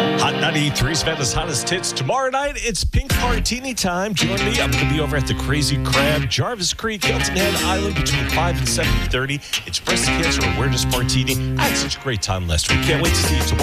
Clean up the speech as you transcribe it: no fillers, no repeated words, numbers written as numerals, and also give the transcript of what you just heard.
Hot 93's Vanda's hottest hits. Tomorrow night, it's Pink Martini time. Join me. I'm going to be over at the Crazy Crab, Jarvis Creek, Hilton Head Island between 5 and 7:30. It's Breast Cancer Awareness Martini. I had such a great time last week. Can't wait to see you tomorrow.